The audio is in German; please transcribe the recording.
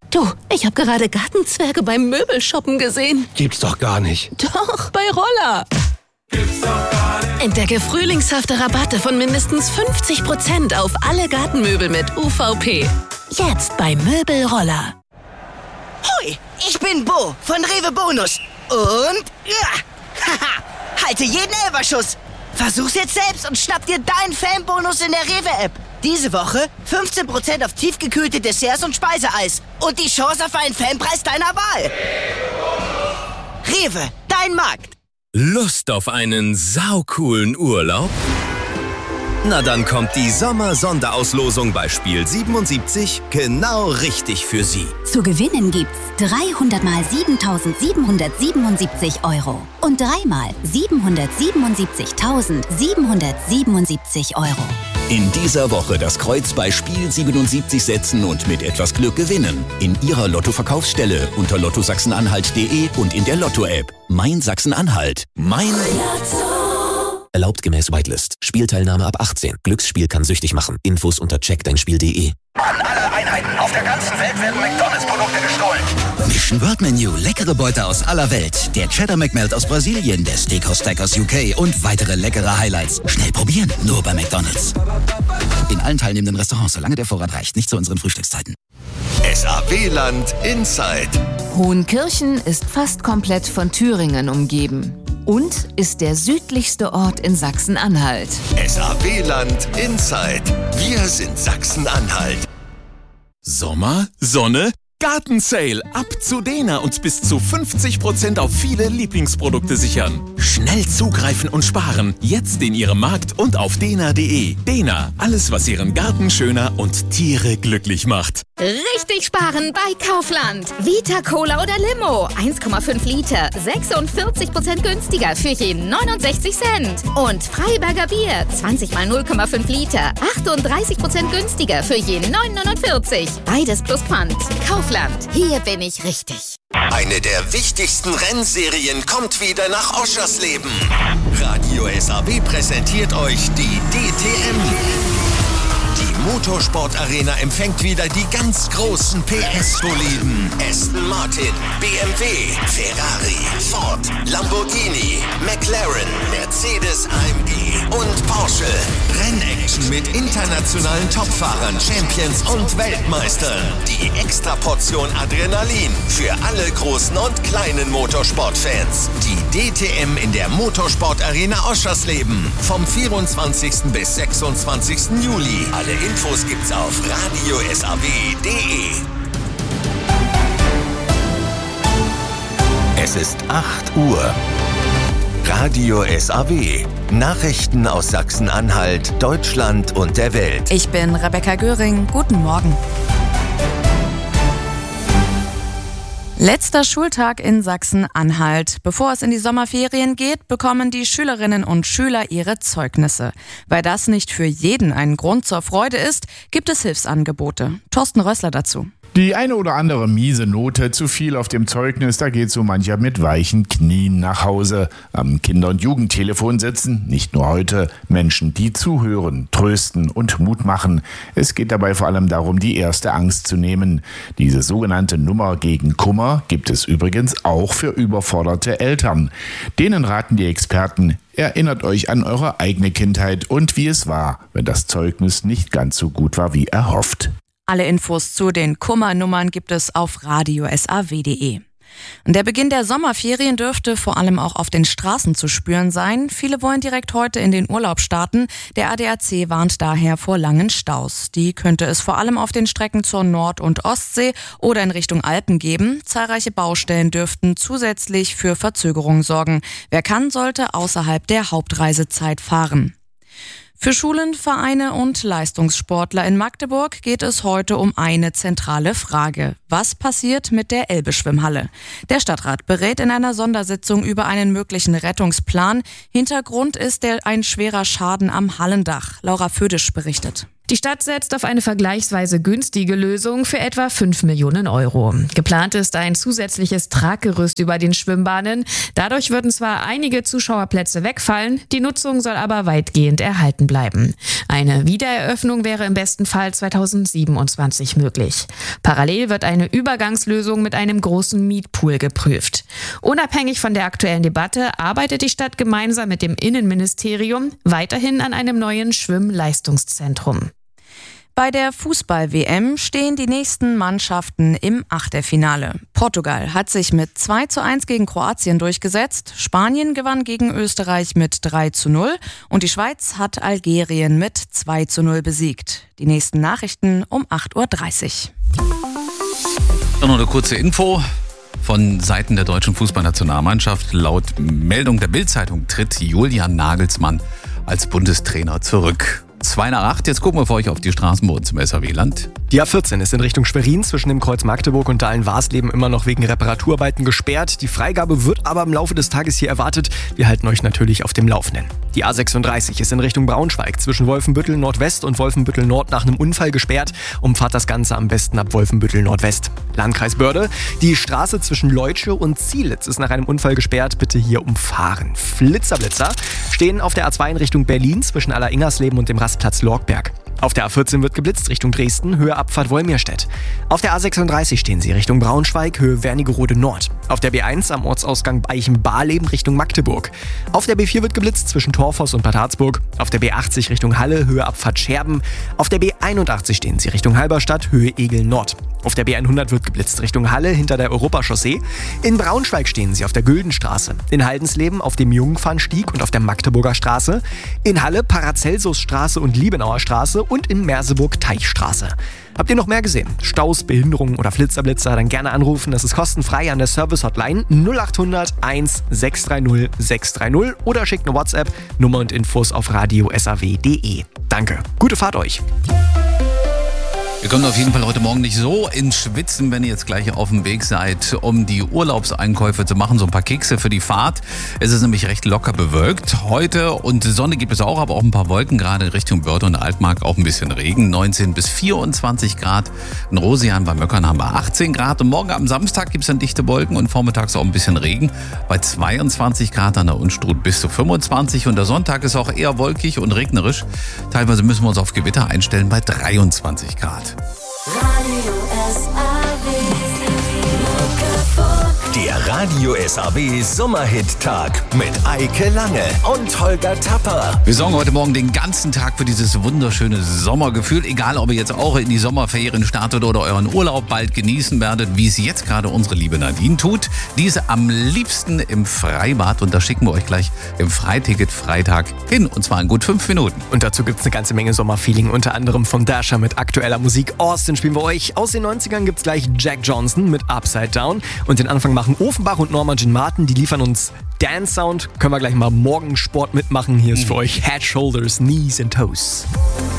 Du, ich habe gerade Gartenzwerge beim Möbelshoppen gesehen. Gibt's doch gar nicht. Doch, bei Roller. Gibt's doch gar nicht. Entdecke frühlingshafte Rabatte von mindestens 50% auf alle Gartenmöbel mit UVP. Jetzt bei Möbelroller. Hoi, ich bin Bo von Rewe Bonus. Und halte jeden Elferschuss. Versuch's jetzt selbst und schnapp dir deinen Fanbonus in der Rewe-App. Diese Woche 15% auf tiefgekühlte Desserts und Speiseeis. Und die Chance auf einen Fanpreis deiner Wahl. Rewe, dein Markt. Lust auf einen saucoolen Urlaub? Na dann kommt die Sommer-Sonderauslosung bei Spiel 77 genau richtig für Sie. Zu gewinnen gibt's 300 mal 7.777 € und 3 mal 777.777 €. In dieser Woche das Kreuz bei Spiel 77 setzen und mit etwas Glück gewinnen. In Ihrer Lotto-Verkaufsstelle unter lottosachsen-anhalt.de und in der Lotto-App. Mein Sachsen-Anhalt. Mein Lotto. Erlaubt gemäß Whitelist. Spielteilnahme ab 18. Glücksspiel kann süchtig machen. Infos unter checkdeinspiel.de. An alle Einheiten auf der ganzen Welt werden McDonalds-Produkte gestohlen. Mission World Menu. Leckere Beute aus aller Welt. Der Cheddar McMelt aus Brasilien, der Steakhouse Stack aus UK und weitere leckere Highlights. Schnell probieren, nur bei McDonalds. In allen teilnehmenden Restaurants, solange der Vorrat reicht. Nicht zu unseren Frühstückszeiten. SAW-Land Inside. Hohenkirchen ist fast komplett von Thüringen umgeben und ist der südlichste Ort in Sachsen-Anhalt. SAW-Land Inside. Wir sind Sachsen-Anhalt. Sommer, Sonne, Gartensale. Ab zu Dena und bis zu 50% auf viele Lieblingsprodukte sichern. Schnell zugreifen und sparen. Jetzt in Ihrem Markt und auf dena.de. Dena, alles was Ihren Garten schöner und Tiere glücklich macht. Richtig sparen bei Kaufland. Vita Cola oder Limo. 1,5 Liter. 46% günstiger für je 69 Cent. Und Freiberger Bier. 20 mal 0,5 Liter. 38% günstiger für je 9,49. Beides plus Pfand. Kaufland. Hier bin ich richtig. Eine der wichtigsten Rennserien kommt wieder nach Oschersleben. Radio SAW präsentiert euch die DTM. Die Motorsportarena empfängt wieder die ganz großen PS-Boliden. Aston Martin, BMW, Ferrari, Ford, Lamborghini, McLaren, Mercedes AMG und Porsche. Rennaction mit internationalen Topfahrern, Champions und Weltmeistern. Die Extraportion Adrenalin für alle großen und kleinen Motorsportfans. Die DTM in der Motorsportarena Oschersleben. Vom 24. bis 26. Juli. Alle Infos gibt's auf radiosaw.de. Es ist 8 Uhr. Radio SAW. Nachrichten aus Sachsen-Anhalt, Deutschland und der Welt. Ich bin Rebecca Göring. Guten Morgen. Letzter Schultag in Sachsen-Anhalt. Bevor es in die Sommerferien geht, bekommen die Schülerinnen und Schüler ihre Zeugnisse. Weil das nicht für jeden ein Grund zur Freude ist, gibt es Hilfsangebote. Thorsten Rössler dazu. Die eine oder andere miese Note, zu viel auf dem Zeugnis, da geht so mancher mit weichen Knien nach Hause. Am Kinder- und Jugendtelefon sitzen, nicht nur heute, Menschen, die zuhören, trösten und Mut machen. Es geht dabei vor allem darum, die erste Angst zu nehmen. Diese sogenannte Nummer gegen Kummer gibt es übrigens auch für überforderte Eltern. Denen raten die Experten: Erinnert euch an eure eigene Kindheit und wie es war, wenn das Zeugnis nicht ganz so gut war wie erhofft. Alle Infos zu den Kummernummern gibt es auf radiosaw.de. Der Beginn der Sommerferien dürfte vor allem auch auf den Straßen zu spüren sein. Viele wollen direkt heute in den Urlaub starten. Der ADAC warnt daher vor langen Staus. Die könnte es vor allem auf den Strecken zur Nord- und Ostsee oder in Richtung Alpen geben. Zahlreiche Baustellen dürften zusätzlich für Verzögerungen sorgen. Wer kann, sollte außerhalb der Hauptreisezeit fahren. Für Schulen, Vereine und Leistungssportler in Magdeburg geht es heute um eine zentrale Frage. Was passiert mit der Elbe-Schwimmhalle? Der Stadtrat berät in einer Sondersitzung über einen möglichen Rettungsplan. Hintergrund ist ein schwerer Schaden am Hallendach. Laura Födisch berichtet. Die Stadt setzt auf eine vergleichsweise günstige Lösung für etwa 5 Millionen Euro. Geplant ist ein zusätzliches Traggerüst über den Schwimmbahnen. Dadurch würden zwar einige Zuschauerplätze wegfallen, die Nutzung soll aber weitgehend erhalten bleiben. Eine Wiedereröffnung wäre im besten Fall 2027 möglich. Parallel wird eine Übergangslösung mit einem großen Mietpool geprüft. Unabhängig von der aktuellen Debatte arbeitet die Stadt gemeinsam mit dem Innenministerium weiterhin an einem neuen Schwimmleistungszentrum. Bei der Fußball-WM stehen die nächsten Mannschaften im Achtelfinale. Portugal hat sich mit 2:1 gegen Kroatien durchgesetzt, Spanien gewann gegen Österreich mit 3:0 und die Schweiz hat Algerien mit 2:0 besiegt. Die nächsten Nachrichten um 8:30 Uhr. Noch eine kurze Info von Seiten der deutschen Fußballnationalmannschaft. Laut Meldung der Bild-Zeitung tritt Julian Nagelsmann als Bundestrainer zurück. 7:55, jetzt gucken wir für euch auf die Straßen bei uns im SAW-Land. Die A14 ist in Richtung Schwerin zwischen dem Kreuz Magdeburg und Dahlen-Warsleben immer noch wegen Reparaturarbeiten gesperrt. Die Freigabe wird aber im Laufe des Tages hier erwartet. Wir halten euch natürlich auf dem Laufenden. Die A36 ist in Richtung Braunschweig zwischen Wolfenbüttel Nordwest und Wolfenbüttel Nord nach einem Unfall gesperrt. Umfahrt das Ganze am besten ab Wolfenbüttel Nordwest. Landkreis Börde, die Straße zwischen Leutsche und Zielitz ist nach einem Unfall gesperrt. Bitte hier umfahren. Flitzer stehen auf der A2 in Richtung Berlin zwischen Aller-Ingersleben und dem Rastplatz Lorgberg. Auf der A14 wird geblitzt Richtung Dresden, Höhe Abfahrt Wolmirstedt. Auf der A36 stehen sie Richtung Braunschweig, Höhe Wernigerode Nord. Auf der B1 am Ortsausgang Beichen-Barleben Richtung Magdeburg. Auf der B4 wird geblitzt zwischen Torfoss und Bad Harzburg. Auf der B80 Richtung Halle, Höhe Abfahrt Scherben. Auf der B81 stehen sie Richtung Halberstadt, Höhe Egel Nord. Auf der B100 wird geblitzt Richtung Halle hinter der Europachaussee. In Braunschweig stehen sie auf der Güldenstraße. In Haldensleben auf dem Jungfernstieg und auf der Magdeburger Straße. In Halle Paracelsusstraße und Liebenauer Straße und in Merseburg Teichstraße. Habt ihr noch mehr gesehen? Staus, Behinderungen oder Flitzerblitzer? Dann gerne anrufen. Das ist kostenfrei an der Service-Hotline 0800 1 630 630 oder schickt eine WhatsApp. Nummer und Infos auf radiosaw.de. Danke. Gute Fahrt euch. Wir kommen auf jeden Fall heute Morgen nicht so ins Schwitzen, wenn ihr jetzt gleich auf dem Weg seid, um die Urlaubseinkäufe zu machen. So ein paar Kekse für die Fahrt. Es ist nämlich recht locker bewölkt heute und Sonne gibt es auch, aber auch ein paar Wolken, gerade in Richtung Börde und Altmark auch ein bisschen Regen. 19 bis 24 Grad. In Rosian bei Möckern haben wir 18 Grad und morgen am Samstag gibt es dann dichte Wolken und vormittags auch ein bisschen Regen. Bei 22 Grad an der Unstrut bis zu 25 und der Sonntag ist auch eher wolkig und regnerisch. Teilweise müssen wir uns auf Gewitter einstellen bei 23 Grad. Der Radio SAW Sommerhit-Tag mit Eike Lange und Holger Tapper. Wir sorgen heute Morgen den ganzen Tag für dieses wunderschöne Sommergefühl. Egal, ob ihr jetzt auch in die Sommerferien startet oder euren Urlaub bald genießen werdet, wie es jetzt gerade unsere liebe Nadine tut. Diese am liebsten im Freibad und da schicken wir euch gleich im Freiticket Freitag hin und zwar in gut 5 Minuten. Und dazu gibt's eine ganze Menge Sommerfeeling, unter anderem von Dasher mit aktueller Musik. Austin spielen wir euch. Aus den 90ern gibt's gleich Jack Johnson mit Upside Down und den Anfang machen Ofenbach und Norma Jean Martin, die liefern uns Dance Sound. Können wir gleich mal morgen Sport mitmachen. Hier ist für euch Head, Shoulders, Knees and Toes.